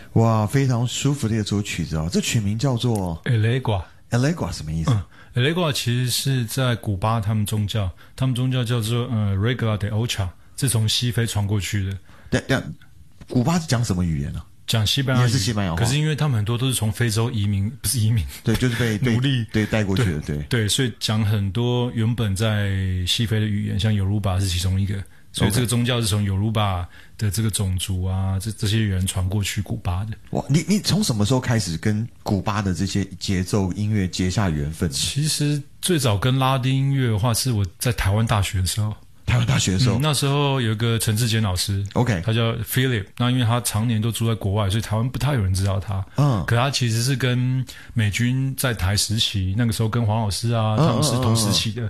哇，非常舒服的一首曲子哦。这曲名叫做 Elegua。 什么意思 ？Elegua 其实是在古巴他们宗教叫做Regla de Ocha， 是从西非传过去的。 古巴是讲什么语言呢？ 讲西班牙语， 也是西班牙话。 可是因为他们很多都是从非洲不是移民， 对，就是被奴隶带过去的， 对，所以讲很多原本在西非的语言，像尤鲁巴是其中一个，所以这个宗教是从尤鲁巴的这个种族啊，这些人传过去古巴的。 哇，你从什么时候开始跟古巴的这些节奏音乐结下缘分？ 其实最早跟拉丁音乐的话，是我在台湾大学的时候。那时候有一个陈志坚老师 ，OK， 他叫 Philip， 那因为他常年都住在国外，所以台湾不太有人知道他。可他其实是跟美军在台时期，那个时候跟黄老师啊，他们是同时期的。